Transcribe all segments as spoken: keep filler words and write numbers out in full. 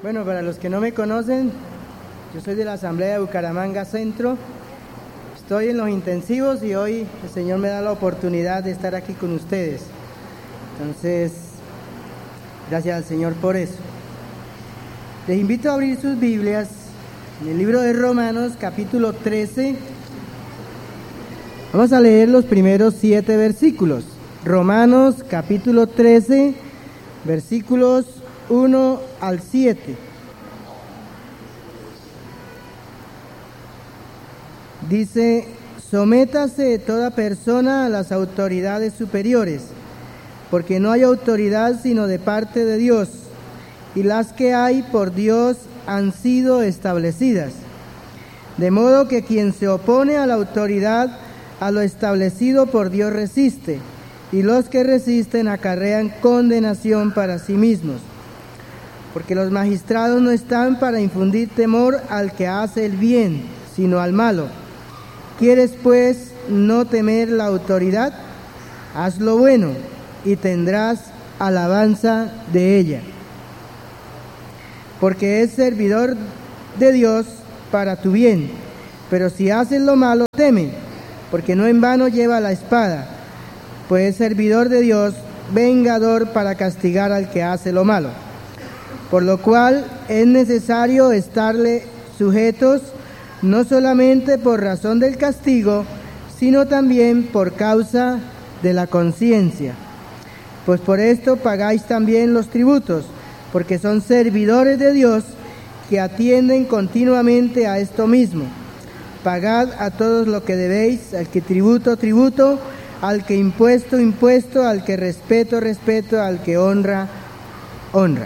Bueno, para los que no me conocen, yo soy de la Asamblea de Bucaramanga Centro. Estoy en los intensivos y hoy el Señor me da la oportunidad de estar aquí con ustedes. Entonces, gracias al Señor por eso. Les invito a abrir sus Biblias en el libro de Romanos, capítulo trece. Vamos a leer los primeros siete versículos. Romanos, capítulo trece, versículos uno al siete. Dice: sométase toda persona a las autoridades superiores, porque no hay autoridad sino de parte de Dios, y las que hay por Dios han sido establecidas. De modo que quien se opone a la autoridad, a lo establecido por Dios resiste, y los que resisten acarrean condenación para sí mismos. Porque los magistrados no están para infundir temor al que hace el bien, sino al malo. ¿Quieres pues no temer la autoridad? Haz lo bueno y tendrás alabanza de ella. Porque es servidor de Dios para tu bien. Pero si haces lo malo, teme, porque no en vano lleva la espada, pues es servidor de Dios, vengador para castigar al que hace lo malo. Por lo cual es necesario estarle sujetos, no solamente por razón del castigo, sino también por causa de la conciencia. Pues por esto pagáis también los tributos, porque son servidores de Dios que atienden continuamente a esto mismo. Pagad a todos lo que debéis, al que tributo, tributo, al que impuesto, impuesto, al que respeto, respeto, al que honra, honra.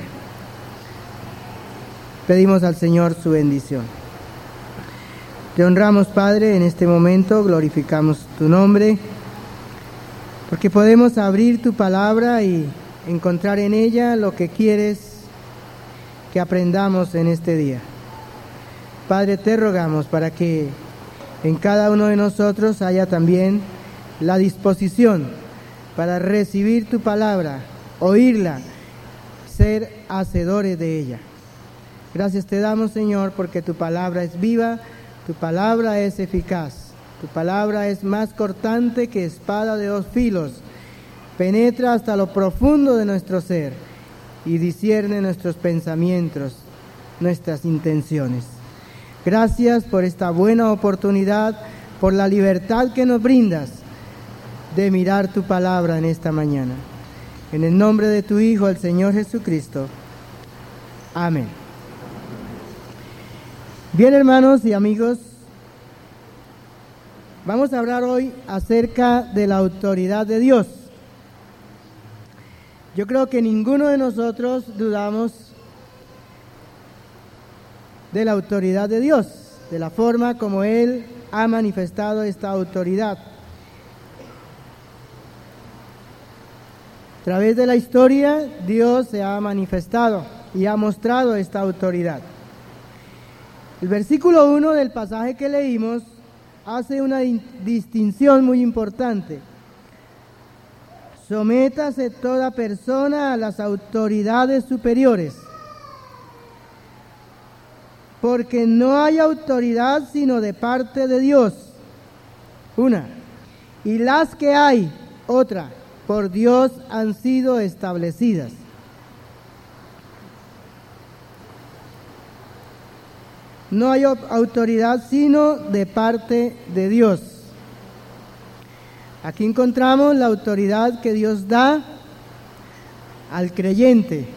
Pedimos al Señor su bendición. Te honramos, Padre, en este momento, glorificamos tu nombre, porque podemos abrir tu palabra y encontrar en ella lo que quieres que aprendamos en este día. Padre, te rogamos para que en cada uno de nosotros haya también la disposición para recibir tu palabra, oírla, ser hacedores de ella. Gracias te damos, Señor, porque tu palabra es viva, tu palabra es eficaz, tu palabra es más cortante que espada de dos filos, penetra hasta lo profundo de nuestro ser y discierne nuestros pensamientos, nuestras intenciones. Gracias por esta buena oportunidad, por la libertad que nos brindas de mirar tu palabra en esta mañana. En el nombre de tu Hijo, el Señor Jesucristo. Amén. Bien, hermanos y amigos, vamos a hablar hoy acerca de la autoridad de Dios. Yo creo que ninguno de nosotros dudamos de la autoridad de Dios, de la forma como Él ha manifestado esta autoridad. A través de la historia, Dios se ha manifestado y ha mostrado esta autoridad. El versículo uno del pasaje que leímos hace una distinción muy importante. Sométase toda persona a las autoridades superiores, porque no hay autoridad sino de parte de Dios, una, y las que hay, otra, por Dios han sido establecidas. No hay autoridad sino de parte de Dios. Aquí encontramos la autoridad que Dios da al creyente,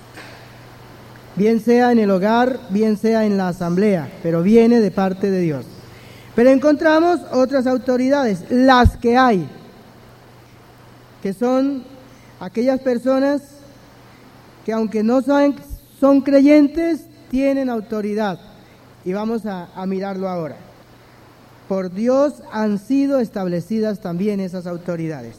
bien sea en el hogar, bien sea en la asamblea, pero viene de parte de Dios. Pero encontramos otras autoridades, las que hay, que son aquellas personas que aunque no son, son creyentes, tienen autoridad. Y vamos a, a mirarlo ahora. Por Dios han sido establecidas también esas autoridades.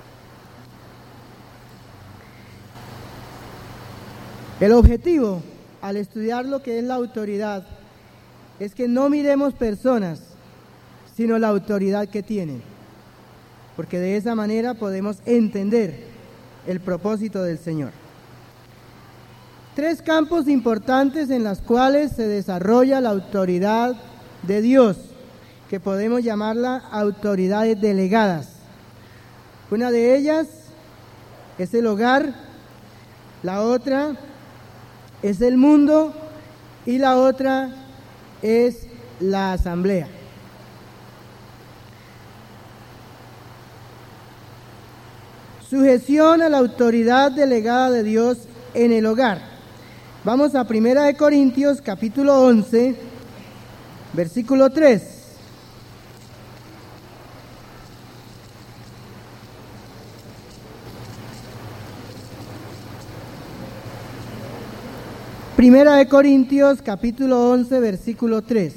El objetivo al estudiar lo que es la autoridad es que no miremos personas, sino la autoridad que tienen, porque de esa manera podemos entender el propósito del Señor. tres campos importantes en los cuales se desarrolla la autoridad de Dios, que podemos llamarla autoridades delegadas. Una de ellas es el hogar, la otra es el mundo y la otra es la asamblea. Sujeción a la autoridad delegada de Dios en el hogar. Vamos a Primera de Corintios, capítulo once, versículo tres. Primera de Corintios, capítulo once, versículo tres.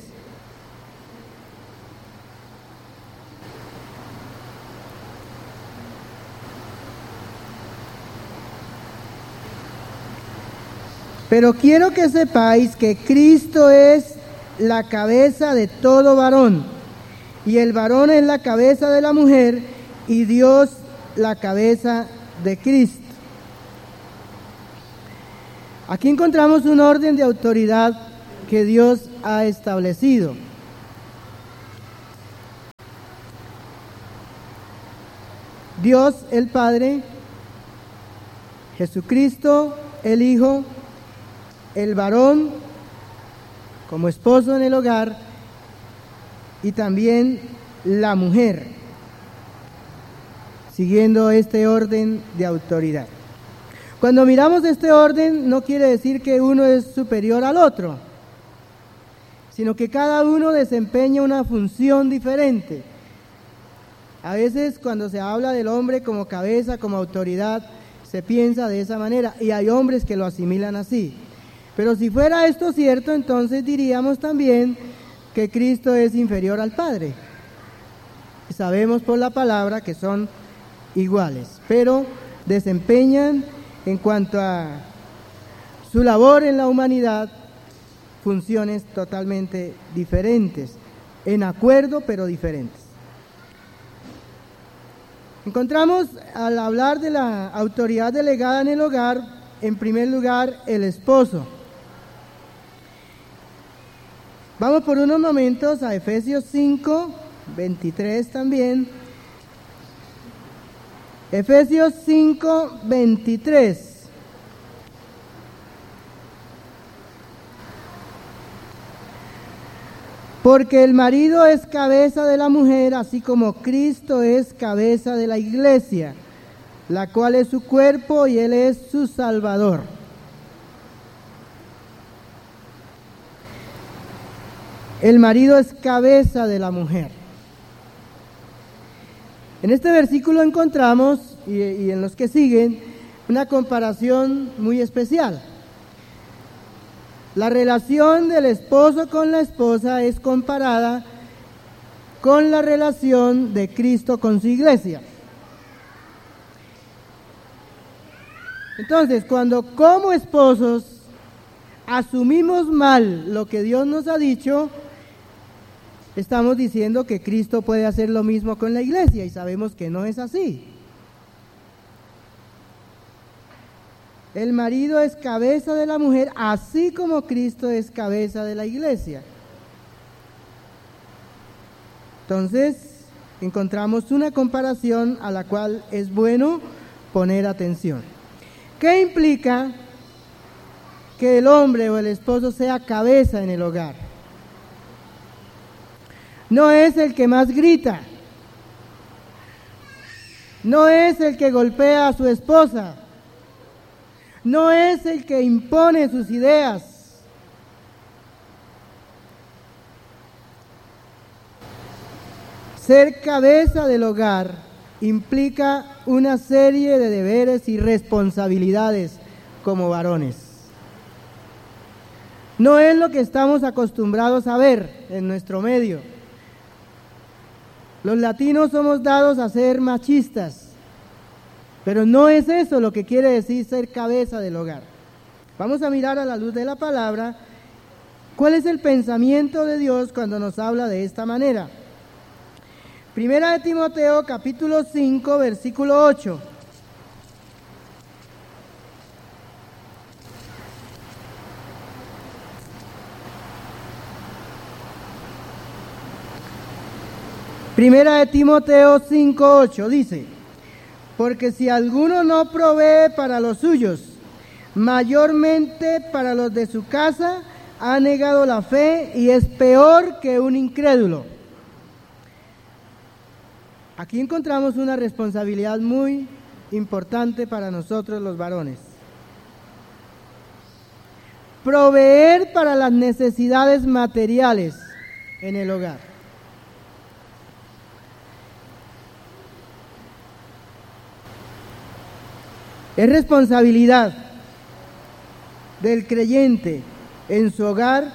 Pero quiero que sepáis que Cristo es la cabeza de todo varón, y el varón es la cabeza de la mujer, y Dios la cabeza de Cristo. Aquí encontramos un orden de autoridad que Dios ha establecido. Dios el Padre, Jesucristo el Hijo, el varón como esposo en el hogar y también la mujer, siguiendo este orden de autoridad. Cuando miramos este orden, no quiere decir que uno es superior al otro, sino que cada uno desempeña una función diferente. A veces cuando se habla del hombre como cabeza, como autoridad, se piensa de esa manera, y hay hombres que lo asimilan así. Pero si fuera esto cierto, entonces diríamos también que Cristo es inferior al Padre. Sabemos por la palabra que son iguales, pero desempeñan en cuanto a su labor en la humanidad funciones totalmente diferentes, en acuerdo pero diferentes. Encontramos al hablar de la autoridad delegada en el hogar, en primer lugar, el esposo. Vamos por unos momentos a Efesios cinco, veintitrés también. Efesios cinco, veintitrés. Porque el marido es cabeza de la mujer, así como Cristo es cabeza de la iglesia, la cual es su cuerpo y Él es su Salvador. El marido es cabeza de la mujer. En este versículo encontramos, y, y en los que siguen, una comparación muy especial. La relación del esposo con la esposa es comparada con la relación de Cristo con su iglesia. Entonces, cuando como esposos asumimos mal lo que Dios nos ha dicho, estamos diciendo que Cristo puede hacer lo mismo con la iglesia, y sabemos que no es así. El marido es cabeza de la mujer, así como Cristo es cabeza de la iglesia. Entonces, encontramos una comparación a la cual es bueno poner atención. ¿Qué implica que el hombre o el esposo sea cabeza en el hogar? No es el que más grita, no es el que golpea a su esposa, no es el que impone sus ideas. Ser cabeza del hogar implica una serie de deberes y responsabilidades como varones. No es lo que estamos acostumbrados a ver en nuestro medio. Los latinos somos dados a ser machistas, pero no es eso lo que quiere decir ser cabeza del hogar. Vamos a mirar a la luz de la palabra cuál es el pensamiento de Dios cuando nos habla de esta manera. Primera de Timoteo, capítulo cinco, versículo ocho. Primera de Timoteo cinco ocho dice: porque si alguno no provee para los suyos, mayormente para los de su casa, ha negado la fe y es peor que un incrédulo. Aquí encontramos una responsabilidad muy importante para nosotros los varones. Proveer para las necesidades materiales en el hogar. Es responsabilidad del creyente en su hogar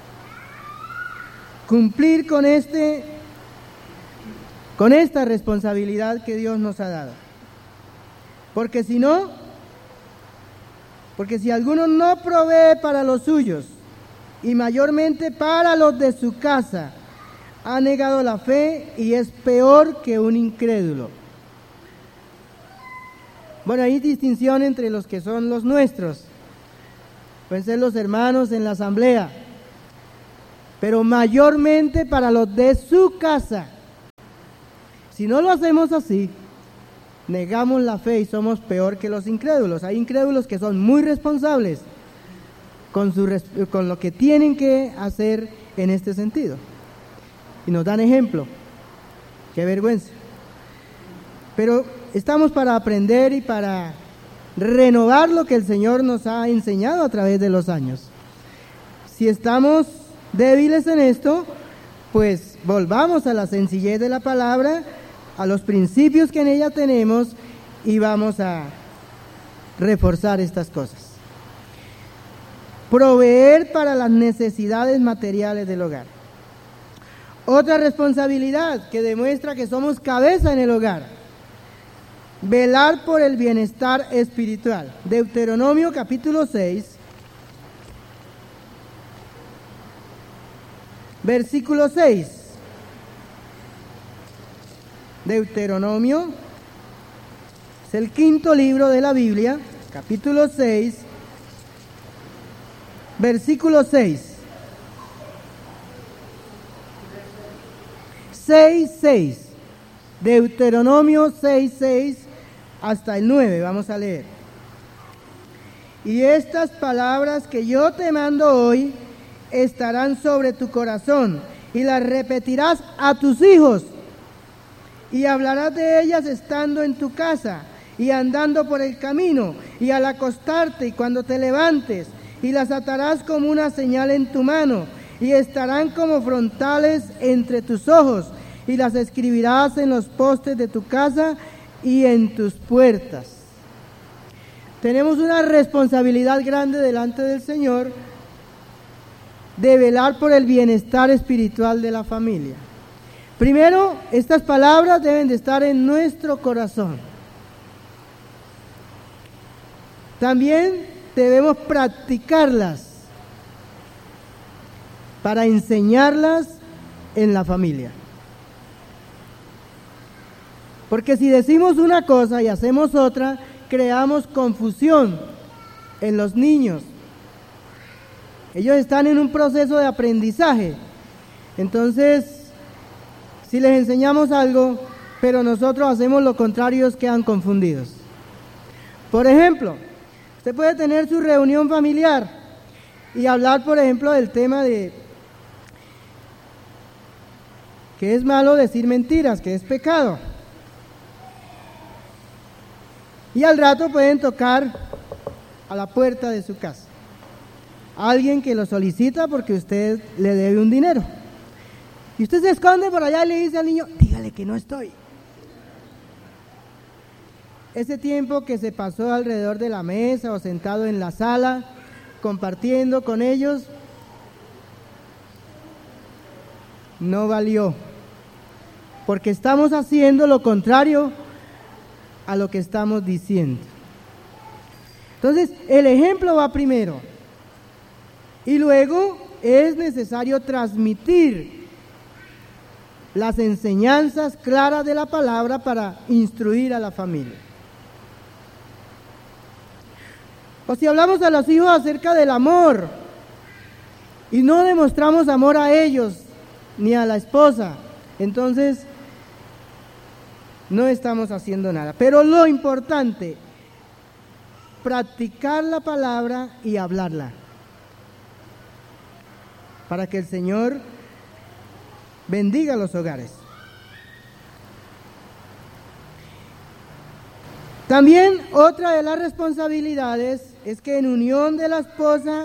cumplir con este, con esta responsabilidad que Dios nos ha dado. Porque si no, porque si alguno no provee para los suyos, y mayormente para los de su casa, ha negado la fe y es peor que un incrédulo. Bueno, hay distinción entre los que son los nuestros. Pueden ser los hermanos en la asamblea, pero mayormente para los de su casa. Si no lo hacemos así, negamos la fe y somos peor que los incrédulos. Hay incrédulos que son muy responsables con, su, con lo que tienen que hacer en este sentido. Y nos dan ejemplo. Qué vergüenza. Pero estamos para aprender y para renovar lo que el Señor nos ha enseñado a través de los años. Si estamos débiles en esto, pues volvamos a la sencillez de la palabra, a los principios que en ella tenemos y vamos a reforzar estas cosas. Proveer para las necesidades materiales del hogar. Otra responsabilidad que demuestra que somos cabeza en el hogar. Velar por el bienestar espiritual. Deuteronomio capítulo seis, versículo seis. Deuteronomio es el quinto libro de la Biblia, capítulo seis, versículo seis. seis, seis. Deuteronomio seis, seis hasta el nueve, vamos a leer. Y estas palabras que yo te mando hoy estarán sobre tu corazón y las repetirás a tus hijos y hablarás de ellas estando en tu casa y andando por el camino y al acostarte y cuando te levantes, y las atarás como una señal en tu mano y estarán como frontales entre tus ojos y las escribirás en los postes de tu casa y en tus puertas. Tenemos una responsabilidad grande delante del Señor de velar por el bienestar espiritual de la familia. Primero, estas palabras deben de estar en nuestro corazón. También debemos practicarlas para enseñarlas en la familia. Porque si decimos una cosa y hacemos otra, creamos confusión en los niños. Ellos están en un proceso de aprendizaje. Entonces, si les enseñamos algo, pero nosotros hacemos lo contrario, ellos quedan confundidos. Por ejemplo, usted puede tener su reunión familiar y hablar, por ejemplo, del tema de que es malo decir mentiras, que es pecado. Y al rato pueden tocar a la puerta de su casa. Alguien que lo solicita porque usted le debe un dinero. Y usted se esconde por allá y le dice al niño, dígale que no estoy. Ese tiempo que se pasó alrededor de la mesa o sentado en la sala, compartiendo con ellos, no valió. Porque estamos haciendo lo contrario a lo que estamos diciendo. Entonces, el ejemplo va primero. Y luego es necesario transmitir las enseñanzas claras de la palabra para instruir a la familia. O si hablamos a los hijos acerca del amor y no demostramos amor a ellos ni a la esposa, entonces no estamos haciendo nada. Pero lo importante, practicar la palabra y hablarla, para que el Señor bendiga los hogares. También otra de las responsabilidades es que en unión de la esposa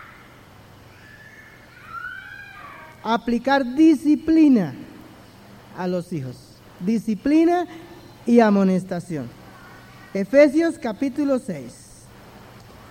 aplicar disciplina a los hijos, disciplina y amonestación. Efesios capítulo seis.